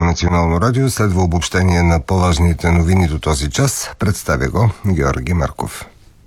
Национално радио. Следва обобщение на по-важните новини до този час. Представя го Георги Марков.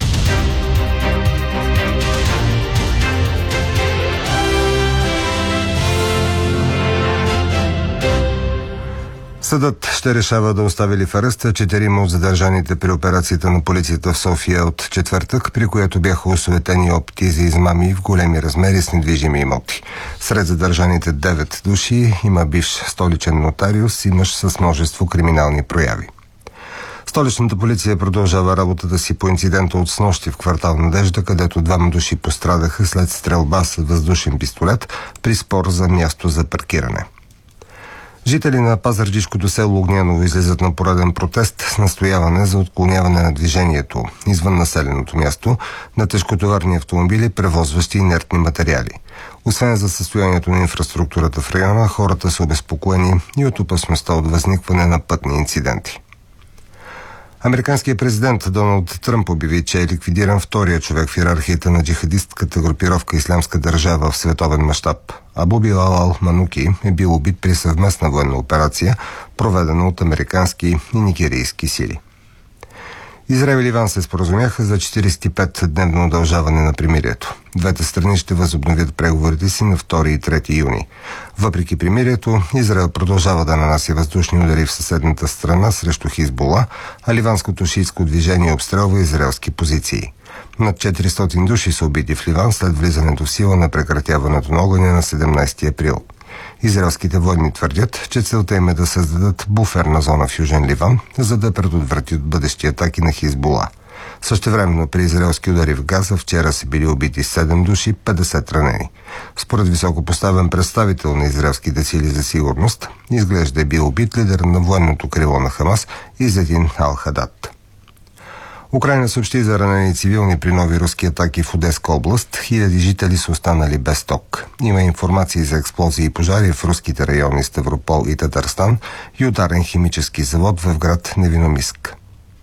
Съдът ще решава да остави ли в ареста 4 от задържаните при операцията на полицията в София от четвъртък, при която бяха осуетени опити за измами в големи размери с недвижими имоти. Сред задържаните 9 души има бивш столичен нотариус и мъж с множество криминални прояви. Столичната полиция продължава работата си по инцидента от снощи в квартал Надежда, където 2 души пострадаха след стрелба с въздушен пистолет при спор за място за паркиране. Жители на пазарджишкото село Огняново излизат на пореден протест с настояване за отклоняване на движението извън населеното място на тежкотоварни автомобили, превозващи инертни материали. Освен за състоянието на инфраструктурата в района, хората са обезпокоени и от опасността от възникване на пътни инциденти. Американският президент Доналд Тръмп обяви, че е ликвидиран втория човек в иерархията на джихадистката групировка Ислямска държава в световен мащаб. Абу Билал Ал-Мануки е бил убит при съвместна военна операция, проведена от американски и нигерийски сили. Израел и Ливан се споразумяха за 45-дневно удължаване на примирието. Двете страни ще възобновят преговорите си на 2 и 3 юни. Въпреки примирието, Израел продължава да нанася въздушни удари в съседната страна срещу Хизбула, а ливанското шиитско движение обстрелва израелски позиции. Над 400 души са убити в Ливан след влизането в сила на прекратяването на огъня на 17 април. Израелските военни твърдят, че целта им е да създадат буферна зона в Южен Ливан, за да предотвратят бъдещи атаки на Хизбула. Същевременно при израелски удари в Газа вчера са били убити 7 души, 50 ранени. Според високопоставен представител на израелските сили за сигурност, изглежда е бил убит лидер на военното крило на Хамас Изедин Ал-Хадад. Украйна съобщи за ранени цивилни при нови руски атаки в Одеска област. Хиляди жители са останали без ток. Има информации за експлозии и пожари в руските райони Ставропол и Татарстан и ударен химически завод в град Невиномиск.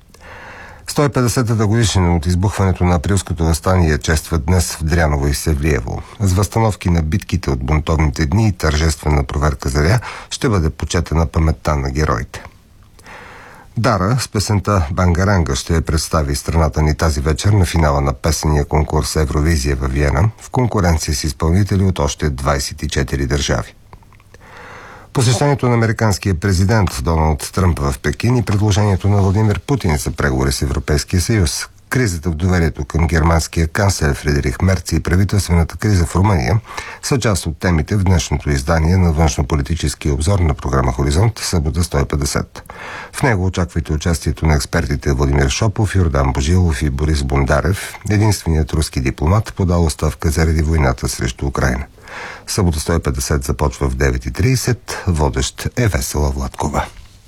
150-та годишнина от избухването на априлското въстание честват днес в Дряново и Севлиево. С възстановки на битките от бунтовните дни и тържествена проверка заря ще бъде почетена паметта на героите. Дара с песента Бангаранга ще представи страната ни тази вечер на финала на песения конкурс Евровизия във Виена в конкуренция с изпълнители от още 24 държави. Посещението на американския президент Доналд Тръмп в Пекин и предложението на Владимир Путин за преговори с Европейския съюз, кризата в доверието към германския канцлер Фридрих Мерц и правителствената криза в Румъния са част от темите в днешното издание на външнополитическия обзор на програма Хоризонт, събота 150. В него очаквайте участието на експертите Владимир Шопов, Йордан Божилов и Борис Бондарев, единственият руски дипломат, подал оставка заради войната срещу Украйна. Събота 150 започва в 9:30. Водещ е Весела Владкова.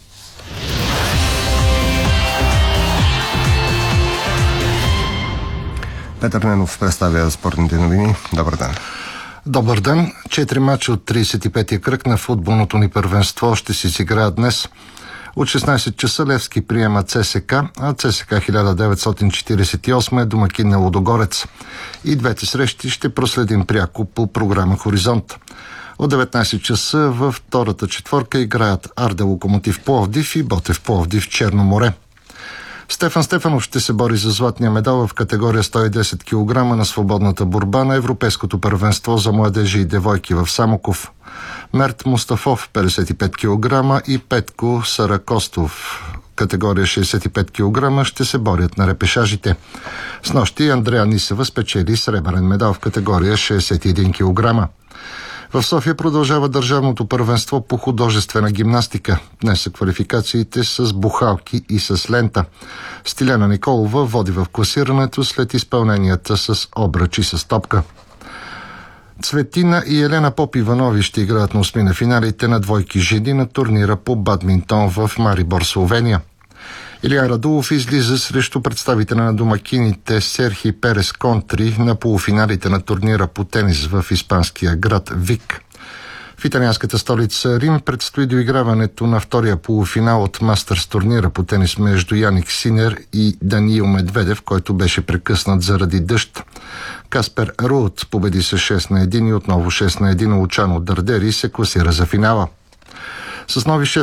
Петър Ненов представя спортните новини. Добър ден. Добър ден. 4 мача от 35-я кръг на футболното ни първенство ще си изиграят днес. От 16 часа Левски приема ЦСК, а ЦСК 1948 е домакин на Лудогорец. И двете срещи ще проследим пряко по програма Хоризонт. От 19 часа във втората четворка играят Арда Локомотив Пловдив и Ботев Пловдив Черно море. Стефан Стефанов ще се бори за златния медал в категория 110 кг на свободната борба на Европейското първенство за младежи и девойки в Самоков. Мерт Мустафов 55 кг и Петко Саракостов категория 65 кг ще се борят на репешажите. Снощи Андрея Нисева спечели сребърен медал в категория 61 кг. В София продължава държавното първенство по художествена гимнастика. Днес са квалификациите с бухалки и с лента. Стиляна Николова води в класирането след изпълненията с обръчи с топка. Цветина и Елена Поп-Иванови ще играят на осмина финалите на двойки жени на турнира по бадминтон в Марибор, Словения. Илиян Радулов излиза срещу представителя на домакините Серхи Перес Контри на полуфиналите на турнира по тенис в испанския град Вик. В италианската столица Рим предстои доиграването на втория полуфинал от Мастърс турнира по тенис между Яник Синер и Даниил Медведев, който беше прекъснат заради дъжд. Каспер Руд победи с 6-1 и отново 6-1 Лучано Дардери се класира за финала. С нови 6